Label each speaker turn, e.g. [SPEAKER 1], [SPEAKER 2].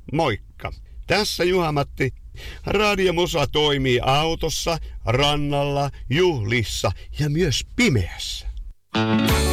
[SPEAKER 1] Moikka! Tässä Juha-Matti. Radiomusa toimii autossa, rannalla, juhlissa ja myös pimeässä.